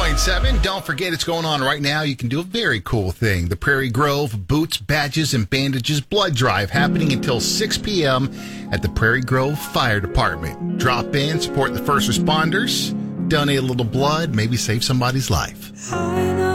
101.7. Don't forget it's going on right now. You can do a very cool thing. The Prairie Grove Boots, Badges, and Bandages Blood Drive happening until 6 p.m. at the Prairie Grove Fire Department. Drop in, support the first responders, donate a little blood, maybe save somebody's life.